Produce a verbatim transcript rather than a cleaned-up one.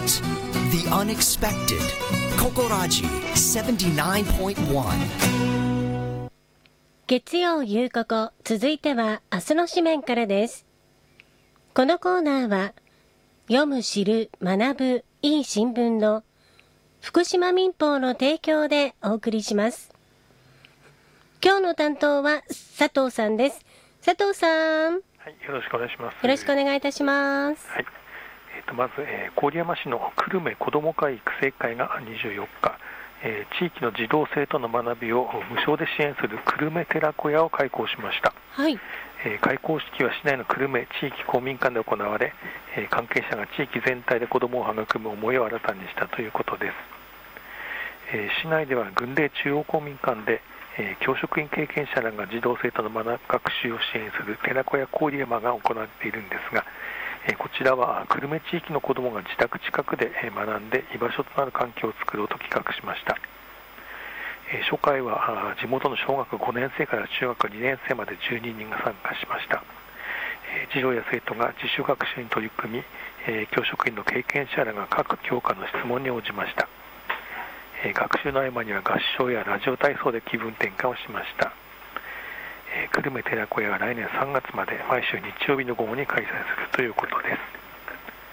The unexpected. Kokorajiセブンティナインポイントワン。 月曜夕ここ、続いては明日の紙面からです。このコーナーは読む知る学ぶいい新聞の福島民報の提供でお送りします。今日の担当は佐藤さんです。佐藤さん、 はい、よろしくお願いします。 よろしくお願いいたします。 はい、えー、とまず、えー、郡山市の久留米子ども会育成会がにじゅうよっか、えー、地域の児童生徒の学びを無償で支援する久留米寺子屋を開校しました。 はい、 えー、開校式は市内の久留米地域公民館で行われ、えー、関係者が地域全体で子どもを育む思いを新たにしたということです。えー、市内では郡礼中央公民館でえー、教職員経験者らが児童生徒の学習を支援する寺子屋郡山が行っているんですが、えー、こちらは久留米地域の子どもが自宅近くで学んで居場所となる環境を作ろうと企画しました。えー、初回は地元の小学ごねん生から中学にねん生までじゅうににんが参加しました。えー、児童や生徒が自主学習に取り組み、えー、教職員の経験者らが各教科の質問に応じました。学習の合間には合唱やラジオ体操で気分転換をしました。久留米寺子屋は来年さんがつまで毎週日曜日の午後に開催するということです。